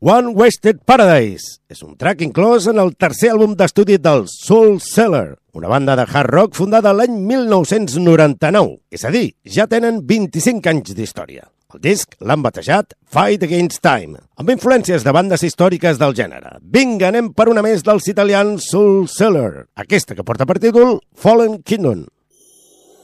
One Wasted Paradise. És un track inclòs en el tercer àlbum d'estudi del Soul Cellar, una banda de hard rock fundada l'any 1999. És a dir, ja tenen 25 anys d'història. El disc l'han batejat Fight Against Time, amb influències de bandes històriques del gènere. Vinga, anem per una més dels italians Soul Cellar, aquesta que porta per títol Fallen Kingdom.